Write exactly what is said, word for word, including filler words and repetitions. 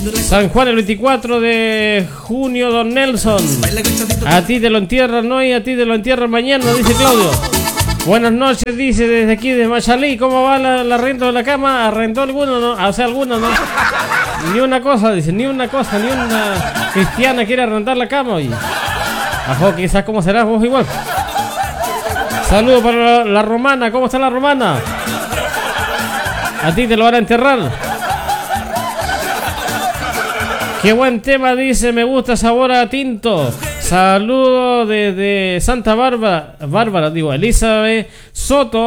San Juan el veinticuatro de junio, don Nelson. A ti te lo entierran hoy, a ti te lo entierran mañana, dice Claudio. Buenas noches, dice desde aquí de Machalí. ¿Cómo va la, la renta de la cama? ¿Arrendó alguno? No? O sea, alguno, ¿no? Ni una cosa, dice, ni una cosa, ni una cristiana quiere arrendar la cama hoy. Ajo, quizás cómo serás vos igual. Saludos para la, la romana. ¿Cómo está la romana? A ti te lo van a enterrar. Qué buen tema, dice, me gusta sabor a tinto. Saludos desde Santa Bárbara, Bárbara, digo, Elizabeth Soto.